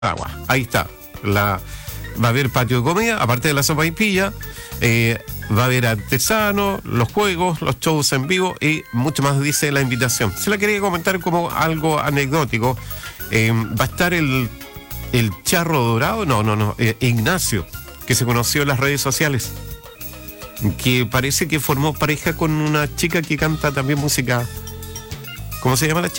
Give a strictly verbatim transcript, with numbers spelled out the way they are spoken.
Agua. Ahí está. La, va a haber patio de comida, aparte de la sopaipilla, eh, va a haber artesanos, los juegos, los shows en vivo y mucho más, dice la invitación. Se la quería comentar como algo anecdótico. Eh, va a estar el, el Charro Dorado, no, no, no, eh, Ignacio, que se conoció en las redes sociales, que parece que formó pareja con una chica que canta también música. ¿Cómo se llama la chica?